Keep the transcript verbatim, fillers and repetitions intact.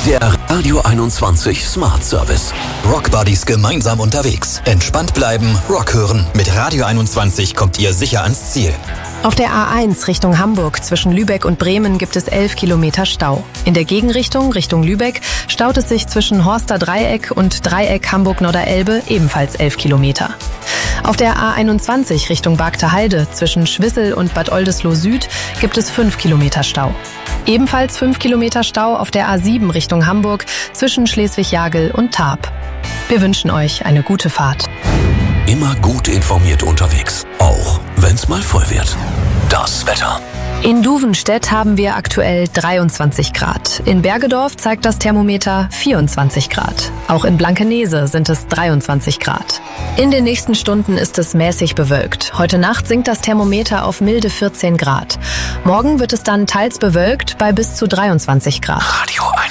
Der Radio einundzwanzig Smart Service. Rockbuddies gemeinsam unterwegs. Entspannt bleiben, Rock hören. Mit Radio einundzwanzig kommt ihr sicher ans Ziel. Auf der A eins Richtung Hamburg zwischen Lübeck und Bremen gibt es elf Kilometer Stau. In der Gegenrichtung Richtung Lübeck staut es sich zwischen Horster Dreieck und Dreieck Hamburg-Norderelbe ebenfalls elf Kilometer. Auf der A einundzwanzig Richtung Bargteheide zwischen Schwissel und Bad Oldesloe Süd gibt es fünf Kilometer Stau. Ebenfalls fünf Kilometer Stau auf der A sieben Richtung Hamburg zwischen Schleswig-Jagel und Tarp. Wir wünschen euch eine gute Fahrt. Immer gut informiert unterwegs, auch wenn's mal voll wird. Das Wetter. In Duvenstedt haben wir aktuell dreiundzwanzig Grad. In Bergedorf zeigt das Thermometer vierundzwanzig Grad. Auch in Blankenese sind es dreiundzwanzig Grad. In den nächsten Stunden ist es mäßig bewölkt. Heute Nacht sinkt das Thermometer auf milde vierzehn Grad. Morgen wird es dann teils bewölkt bei bis zu dreiundzwanzig Grad. Radio